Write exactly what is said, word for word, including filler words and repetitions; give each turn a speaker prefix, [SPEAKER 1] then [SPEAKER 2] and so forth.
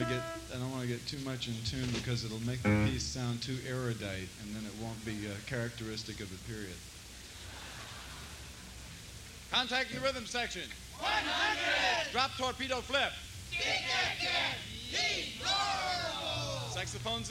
[SPEAKER 1] to get I don't want to get too much in tune because it'll make the piece sound too erudite, and then it won't be uh, characteristic of the period. Contact the rhythm section.
[SPEAKER 2] one hundred.
[SPEAKER 1] Drop torpedo flip.
[SPEAKER 2] Saxophones.